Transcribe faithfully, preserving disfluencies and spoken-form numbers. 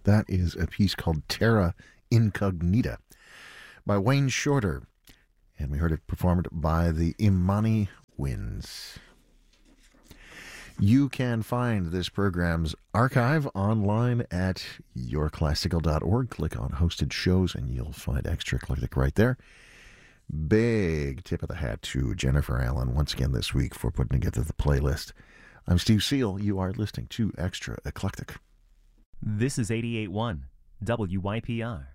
That is a piece called Terra Incognita by Wayne Shorter, and we heard it performed by the Imani Winds. You can find this program's archive online at your classical dot org. Click on hosted shows and you'll find Extra Eclectic right there. Big tip of the hat to Jennifer Allen once again this week for putting together the playlist. I'm Steve Seal. You are listening to Extra Eclectic. This is eighty-eight point one W Y P R.